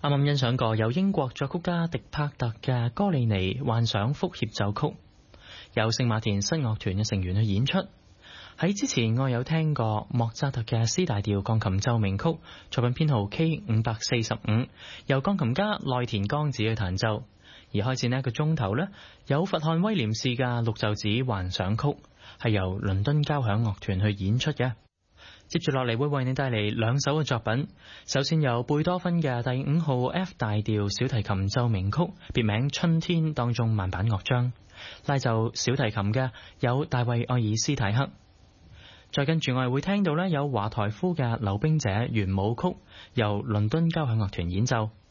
啱啱欣賞過由英國作曲家迪柏特嘅哥利尼幻想曲協奏曲，由聖馬田室樂團嘅成員去演出。喺之前我有聽過莫扎特嘅 C 大調鋼琴奏鳴曲，作品編號 K545，由鋼琴家內田剛子去彈奏。而開始呢一個鐘頭呢，有佛漢威廉士嘅綠袖子幻想曲，係由倫敦交響樂團去演出嘅。接住落嚟會為你帶嚟兩首嘅作品，首先有貝多芬嘅第5號 F 大調小提琴奏鳴曲，別名春天當中慢板樂章，拉奏小提琴嘅有大衛愛爾斯泰克。再跟住我哋會聽到呢有華台夫嘅溜冰者圓舞曲，由倫敦交響樂團演奏。